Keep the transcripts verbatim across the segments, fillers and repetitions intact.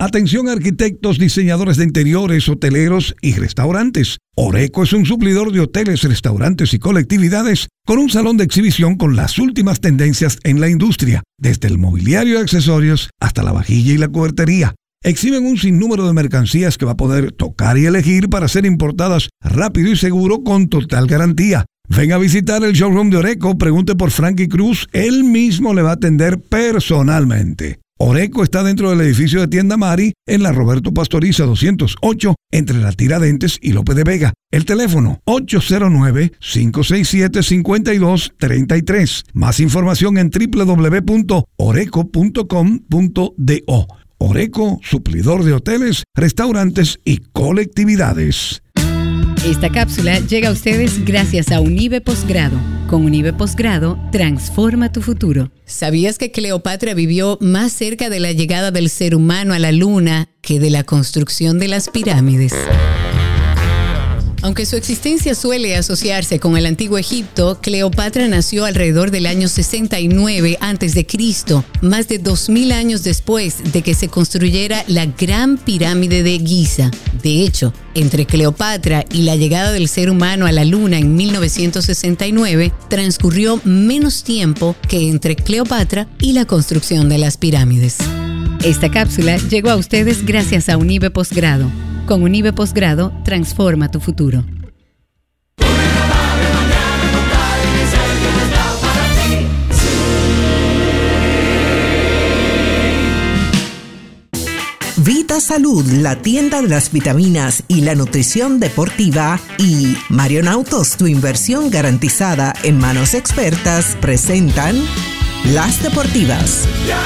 Atención arquitectos, diseñadores de interiores, hoteleros y restaurantes. Oreco es un suplidor de hoteles, restaurantes y colectividades con un salón de exhibición con las últimas tendencias en la industria, desde el mobiliario y accesorios hasta la vajilla y la cubertería. Exhiben un sinnúmero de mercancías que va a poder tocar y elegir para ser importadas rápido y seguro con total garantía. Venga a visitar el showroom de Oreco, pregunte por Frankie Cruz, él mismo le va a atender personalmente. Oreco está dentro del edificio de Tienda Mari en la Roberto Pastoriza doscientos ocho entre la Tiradentes y Lope de Vega. El teléfono ocho cero nueve, cinco seis siete, cinco dos tres tres. Más información en doble u doble u doble u punto oreco punto com punto do. Oreco, suplidor de hoteles, restaurantes y colectividades. Esta cápsula llega a ustedes gracias a Unive Posgrado. Con Unive Posgrado, transforma tu futuro. ¿Sabías que Cleopatra vivió más cerca de la llegada del ser humano a la luna que de la construcción de las pirámides? Aunque su existencia suele asociarse con el antiguo Egipto, Cleopatra nació alrededor del año sesenta y nueve antes de Cristo, más de dos mil años después de que se construyera la Gran Pirámide de Giza. De hecho, entre Cleopatra y la llegada del ser humano a la Luna en mil novecientos sesenta y nueve, transcurrió menos tiempo que entre Cleopatra y la construcción de las pirámides. Esta cápsula llegó a ustedes gracias a Unive Posgrado. Con Unive Posgrado, transforma tu futuro. Vita Salud, la tienda de las vitaminas y la nutrición deportiva, y Marion Autos, tu inversión garantizada en manos expertas, presentan Las Deportivas.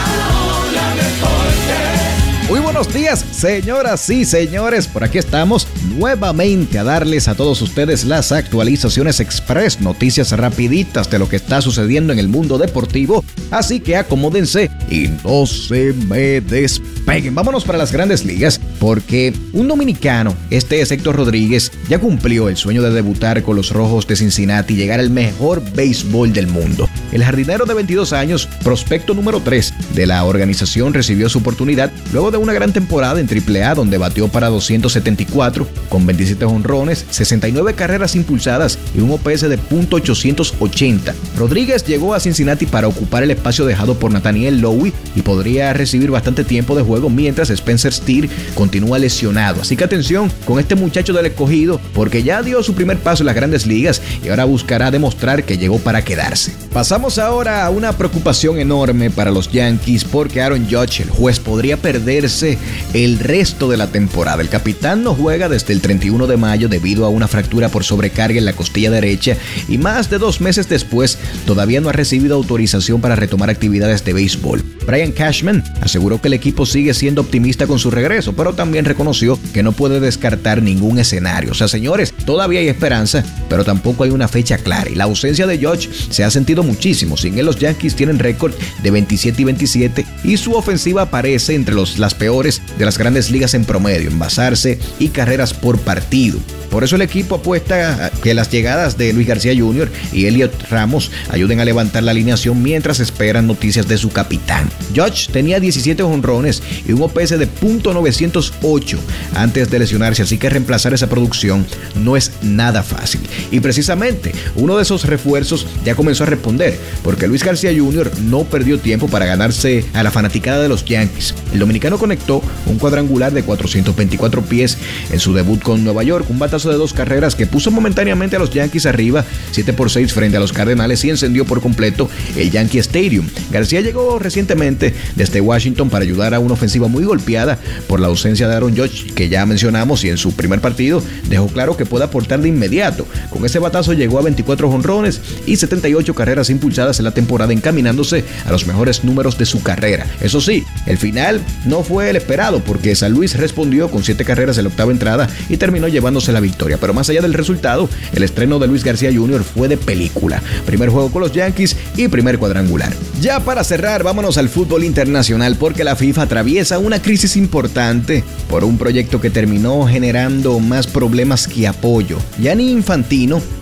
Muy buenos días, señoras y señores, por aquí estamos nuevamente a darles a todos ustedes las actualizaciones express, noticias rapiditas de lo que está sucediendo en el mundo deportivo, así que acomódense y no se me despeguen. Vámonos para las grandes ligas, porque un dominicano, este es Héctor Rodríguez, ya cumplió el sueño de debutar con los Rojos de Cincinnati y llegar al mejor béisbol del mundo. El jardinero de veintidós años, prospecto número tres de la organización, recibió su oportunidad luego de una gran temporada en triple A donde batió para doscientos setenta y cuatro con veintisiete jonrones, sesenta y nueve carreras impulsadas y un O P S de punto ochocientos ochenta. Rodríguez llegó a Cincinnati para ocupar el espacio dejado por Nathaniel Lowe y podría recibir bastante tiempo de juego mientras Spencer Steer continúa lesionado. Así que atención con este muchacho del Escogido, porque ya dio su primer paso en las grandes ligas y ahora buscará demostrar que llegó para quedarse. Pasamos ahora a una preocupación enorme para los Yankees, porque Aaron Judge, el juez, podría perderse el resto de la temporada. El capitán no juega desde el treinta y uno de mayo debido a una fractura por sobrecarga en la costilla derecha y más de dos meses después todavía no ha recibido autorización para retomar actividades de béisbol. Brian Cashman aseguró que el equipo sigue siendo optimista con su regreso, pero también reconoció que no puede descartar ningún escenario. O sea, señores, todavía hay esperanza, pero tampoco hay una fecha clara. Y la ausencia de Judge se ha sentido muchísimo. Sin él, los Yankees tienen récord de veintisiete y veintisiete y su ofensiva aparece entre los, las peores de las grandes ligas en promedio, en basarse y carreras por partido. Por eso el equipo apuesta a que las llegadas de Luis García junior y Elliot Ramos ayuden a levantar la alineación mientras esperan noticias de su capitán. Judge tenía diecisiete jonrones y un O P S de punto novecientos ocho antes de lesionarse, así que reemplazar esa producción no es nada fácil. Y precisamente uno de esos refuerzos ya comenzó a responder, porque Luis García junior no perdió tiempo para ganarse a la fanaticada de los Yankees. El dominicano conectó un cuadrangular de cuatrocientos veinticuatro pies en su debut con Nueva York, un batazo de dos carreras que puso momentáneamente a los Yankees arriba siete por seis frente a los Cardenales y encendió por completo el Yankee Stadium. García llegó recientemente desde Washington para ayudar a una ofensiva muy golpeada por la ausencia de Aaron Judge, que ya mencionamos, y en su primer partido dejó claro que puede aportar de inmediato. Con ese batazo llegó a veinticuatro jonrones y setenta y ocho carreras impulsadas en la temporada, encaminándose a los mejores números de su carrera. Eso sí, el final no fue el esperado, porque San Luis respondió con siete carreras en la octava entrada y terminó llevándose la victoria. Pero más allá del resultado, el estreno de Luis García junior fue de película. Primer juego con los Yankees y primer cuadrangular. Ya para cerrar, vámonos al fútbol internacional, porque la FIFA atraviesa una crisis importante por un proyecto que terminó generando más problemas que apoyo. Gianni Infantino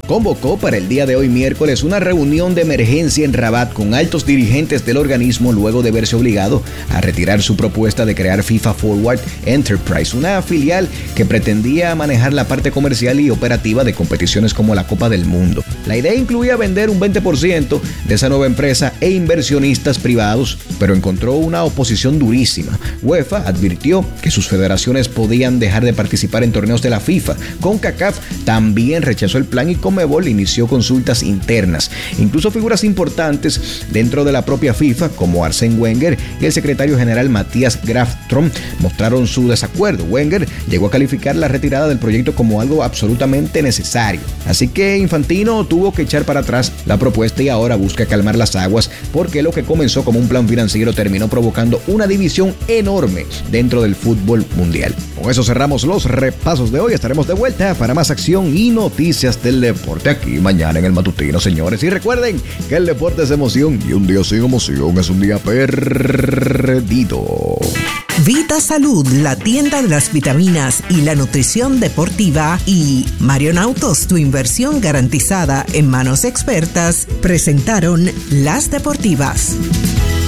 convocó para el día de hoy miércoles una reunión de emergencia en Rabat con altos dirigentes del organismo luego de verse obligado a retirar su propuesta de crear FIFA Forward Enterprise, una filial que pretendía manejar la parte comercial y operativa de competiciones como la Copa del Mundo. La idea incluía vender un veinte por ciento de esa nueva empresa e inversionistas privados, pero encontró una oposición durísima. UEFA advirtió que sus federaciones podían dejar de participar en torneos de la FIFA. CONCACAF también rechazó el plan y Conmebol inició consultas internas. Incluso figuras importantes dentro de la propia FIFA, como Arsène Wenger y el secretario general Matías Grafström, mostraron su desacuerdo. Wenger llegó a calificar la retirada del proyecto como algo absolutamente necesario. Así que Infantino tuvo que echar para atrás la propuesta y ahora busca calmar las aguas, porque lo que comenzó como un plan financiero terminó provocando una división enorme dentro del fútbol mundial. Con eso cerramos los repasos de hoy. Estaremos de vuelta para más acción y noticias del deporte aquí mañana en el Matutino, señores. Y recuerden que el deporte es emoción y un día sin emoción es un día perdido. Vita Salud, la tienda de las vitaminas y la nutrición deportiva, y Marion Autos, tu inversión garantizada en manos expertas, presentaron Las Deportivas.